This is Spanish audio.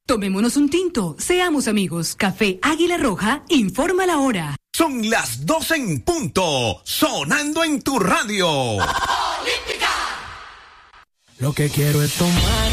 Tomémonos un tinto, seamos amigos. Café Águila Roja informa la hora. Son las 12 en punto, sonando en tu radio. Lo que quiero es tomar